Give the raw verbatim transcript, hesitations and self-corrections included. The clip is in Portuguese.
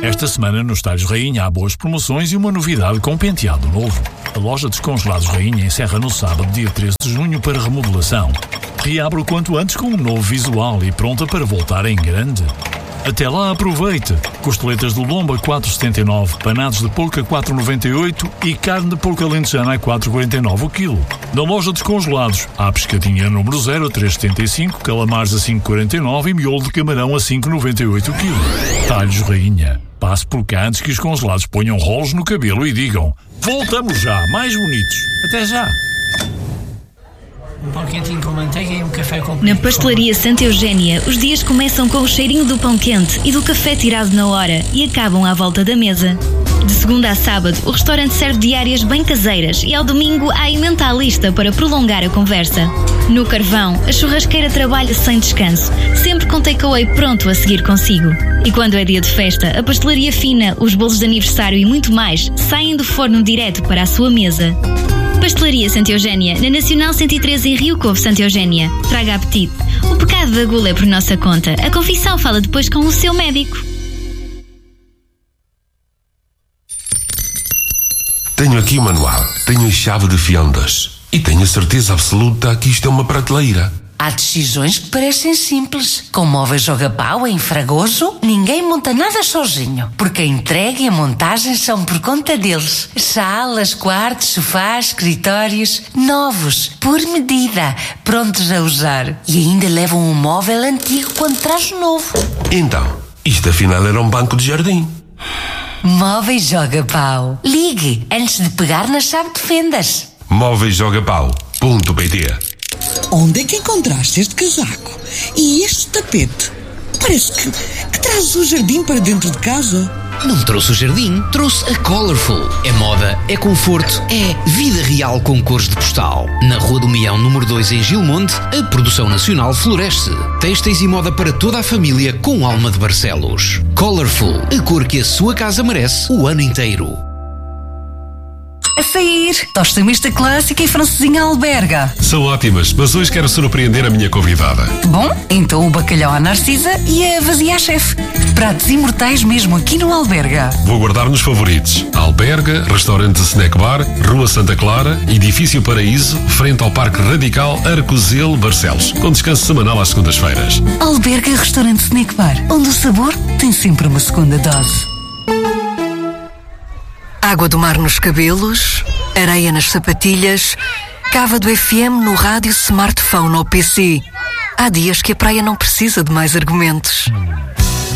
Esta semana nos Talhos Rainha há boas promoções e uma novidade com penteado novo. A loja Descongelados Rainha encerra no sábado, dia treze de junho, para remodelação. Reabre o quanto antes com um novo visual e pronta para voltar em grande. Até lá, aproveite! Costeletas do lombo a quatro vírgula setenta e nove, panados de polca a quatro vírgula noventa e oito e carne de polca alentejana a quatro vírgula quarenta e nove o quilo. Na loja Descongelados, há pescadinha número zero a três vírgula setenta e cinco, calamares a cinco vírgula quarenta e nove e miolo de camarão a cinco vírgula noventa e oito o quilo. Talhos Rainha. Passe por cá antes que os congelados ponham rolos no cabelo e digam: voltamos já, mais bonitos. Até já! Um pão quentinho com manteiga e um café com... Na Pastelaria Santa Eugénia, os dias começam com o cheirinho do pão quente e do café tirado na hora e acabam à volta da mesa. De segunda a sábado, o restaurante serve diárias bem caseiras e ao domingo há emenda à lista para prolongar a conversa. No carvão, a churrasqueira trabalha sem descanso, sempre com takeaway pronto a seguir consigo. E quando é dia de festa, a pastelaria fina, os bolos de aniversário e muito mais saem do forno direto para a sua mesa. Pastelaria Santa Eugénia, na Nacional cento e treze em Rio Covo, Santa Eugénia. Traga apetite. O pecado da gula é por nossa conta. A confissão fala depois com o seu médico. Tenho aqui o manual, tenho a chave de fendas e tenho a certeza absoluta que isto é uma prateleira. Há decisões que parecem simples. Com Móveis Joga-Pau em Fragoso, ninguém monta nada sozinho, porque a entrega e a montagem são por conta deles. Salas, quartos, sofás, escritórios, novos, por medida, prontos a usar. E ainda levam um móvel antigo quando traz o novo. Então, isto afinal era um banco de jardim. Móveis Joga-Pau. Ligue antes de pegar na chave de fendas. móveis joga pau ponto pt. Onde é que encontraste este casaco? E este tapete? Parece que, que trazes o jardim para dentro de casa. Não trouxe o jardim, trouxe a Colorful. É moda, é conforto, é vida real com cores de postal. Na Rua do Mião, número dois, em Gilmonte, a produção nacional floresce. Têxteis e moda para toda a família com alma de Barcelos. Colorful, a cor que a sua casa merece o ano inteiro. A sair, tosta mista clássica e francesinha alberga. São ótimas, mas hoje quero surpreender a minha convidada. Bom, então o bacalhau à Narcisa e a vazia à chefe. Pratos imortais mesmo aqui no Alberga. Vou guardar nos favoritos. Alberga, restaurante Snack Bar, Rua Santa Clara, Edifício Paraíso, frente ao Parque Radical Arcozelo, Barcelos, com descanso semanal às segundas-feiras. Alberga Restaurante Snack Bar, onde o sabor tem sempre uma segunda dose. Água do mar nos cabelos, areia nas sapatilhas, cava do F M no rádio, smartphone ou P C. Há dias que a praia não precisa de mais argumentos.